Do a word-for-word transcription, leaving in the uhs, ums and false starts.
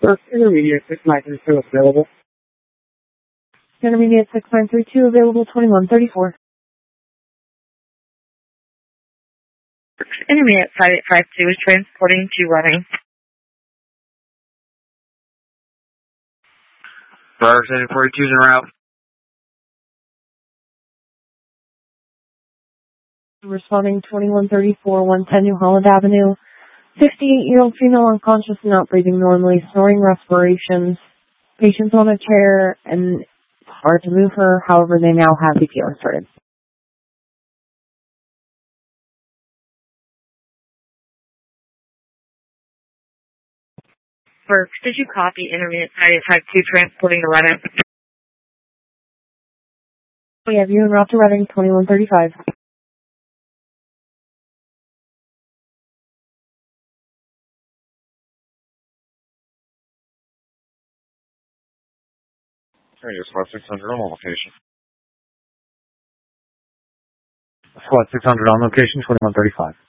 First intermediate six nine three two available. Intermediate six nine three two available twenty-one thirty-four. Intermediate five eight five two is transporting to running. Bar seven forty-two is en route. Responding twenty-one thirty-four, one ten New Holland Avenue. fifty-eight-year-old female unconscious and not breathing normally, snoring respirations. Patient's on a chair and it's hard to move her. However, they now have C P R started. Burks, did you copy intermediate five eight five two transporting to Reading? We have you en route to Reading, twenty-one thirty-five. Radio Squad six hundred on location. Squad six hundred on location, twenty-one thirty-five.